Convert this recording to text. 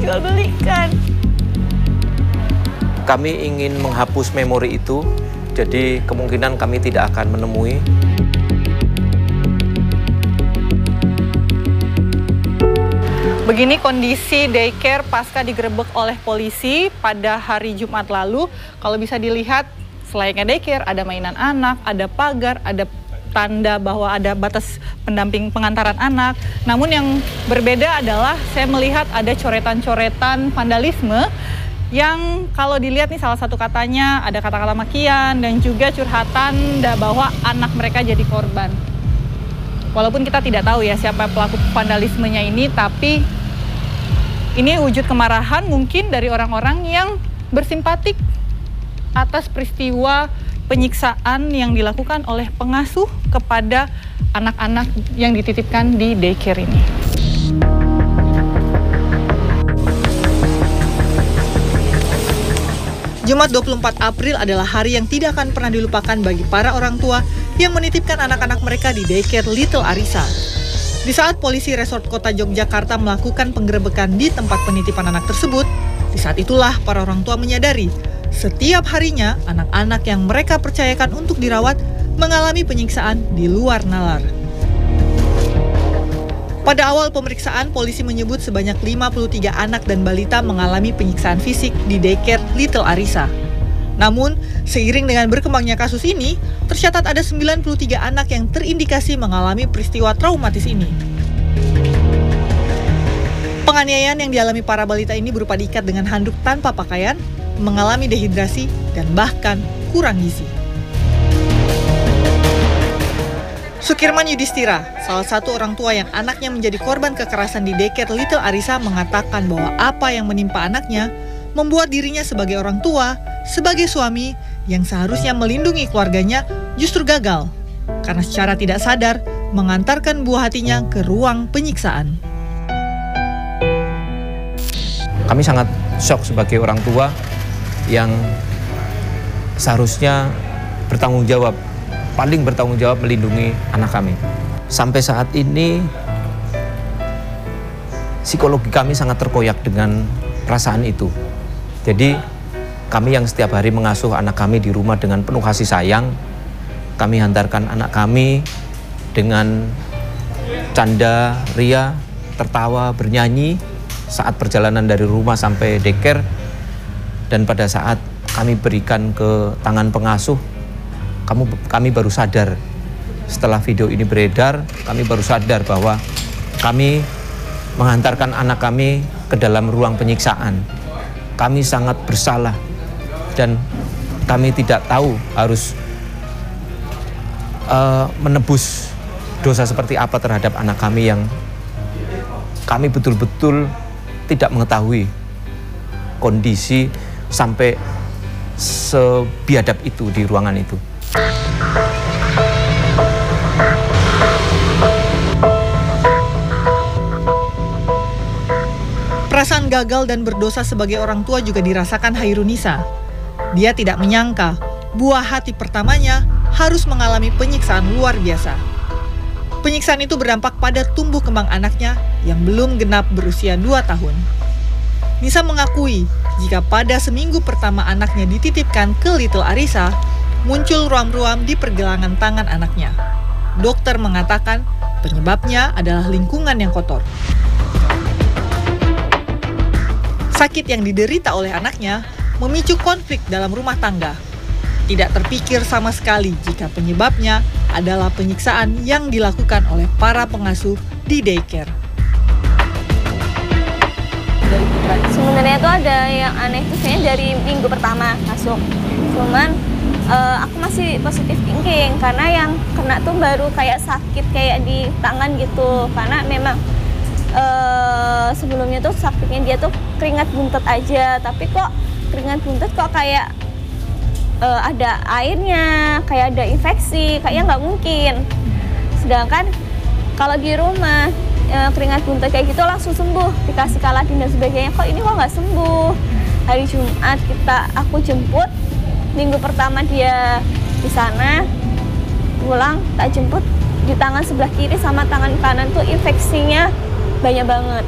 diperjualbelikan. Kami ingin menghapus memori itu, jadi kemungkinan kami tidak akan menemui. Begini kondisi daycare pasca digerebek oleh polisi pada hari Jumat lalu. Kalau bisa dilihat, selayaknya daycare, ada mainan anak, ada pagar, ada tanda bahwa ada batas pendamping pengantaran anak. Namun yang berbeda adalah saya melihat ada coretan-coretan vandalisme yang kalau dilihat nih salah satu katanya ada kata-kata makian dan juga curhatan bahwa anak mereka jadi korban. Walaupun kita tidak tahu ya siapa pelaku vandalismenya ini, tapi ini wujud kemarahan mungkin dari orang-orang yang bersimpatik atas peristiwa penyiksaan yang dilakukan oleh pengasuh kepada anak-anak yang dititipkan di daycare ini. Jumat 24 April adalah hari yang tidak akan pernah dilupakan bagi para orang tua yang menitipkan anak-anak mereka di daycare Little Arisa. Di saat polisi Resort Kota Yogyakarta melakukan penggerebekan di tempat penitipan anak tersebut, di saat itulah para orang tua menyadari setiap harinya anak-anak yang mereka percayakan untuk dirawat mengalami penyiksaan di luar nalar. Pada awal pemeriksaan, polisi menyebut sebanyak 53 anak dan balita mengalami penyiksaan fisik di daycare Little Arisa. Namun, seiring dengan berkembangnya kasus ini, tercatat ada 93 anak yang terindikasi mengalami peristiwa traumatis ini. Penganiayaan yang dialami para balita ini berupa diikat dengan handuk tanpa pakaian, mengalami dehidrasi, dan bahkan kurang gizi. Sukirman Yudhistira, salah satu orang tua yang anaknya menjadi korban kekerasan di daycare Little Arisa, mengatakan bahwa apa yang menimpa anaknya membuat dirinya sebagai orang tua, sebagai suami yang seharusnya melindungi keluarganya justru gagal karena secara tidak sadar mengantarkan buah hatinya ke ruang penyiksaan. Kami sangat shock sebagai orang tua yang seharusnya bertanggung jawab, paling bertanggung jawab melindungi anak kami. Sampai saat ini, psikologi kami sangat terkoyak dengan perasaan itu. Jadi, kami yang setiap hari mengasuh anak kami di rumah dengan penuh kasih sayang, kami hantarkan anak kami dengan canda, ria, tertawa, bernyanyi saat perjalanan dari rumah sampai daycare. Dan pada saat kami berikan ke tangan pengasuh, kami baru sadar, setelah video ini beredar, kami baru sadar bahwa kami menghantarkan anak kami ke dalam ruang penyiksaan. Kami sangat bersalah dan kami tidak tahu harus menebus dosa seperti apa terhadap anak kami yang kami betul-betul tidak mengetahui kondisi sampai sebiadab itu di ruangan itu. Perasaan gagal dan berdosa sebagai orang tua juga dirasakan Hairunisa. Dia tidak menyangka buah hati pertamanya harus mengalami penyiksaan luar biasa. Penyiksaan itu berdampak pada tumbuh kembang anaknya yang belum genap berusia 2 tahun. Nisa mengakui jika pada seminggu pertama anaknya dititipkan ke Little Arisa, muncul ruam-ruam di pergelangan tangan anaknya. Dokter mengatakan penyebabnya adalah lingkungan yang kotor. Sakit yang diderita oleh anaknya memicu konflik dalam rumah tangga. Tidak terpikir sama sekali jika penyebabnya adalah penyiksaan yang dilakukan oleh para pengasuh di daycare. Sebenarnya itu ada yang aneh itu sebenarnya dari minggu pertama masuk. Cuman aku masih positif thinking karena yang kena tuh baru kayak sakit kayak di tangan gitu. Karena memang sebelumnya tuh sakitnya dia tuh keringat buntet aja, tapi kok keringat buntet kok kayak ada airnya, kayak ada infeksi, kayaknya nggak mungkin. Sedangkan kalau di rumah keringat buntet kayak gitu langsung sembuh, dikasih Kaladin dan sebagainya, kok ini kok nggak sembuh. Hari Jumat aku jemput, minggu pertama dia di sana, pulang tak jemput, di tangan sebelah kiri sama tangan kanan tuh infeksinya banyak banget.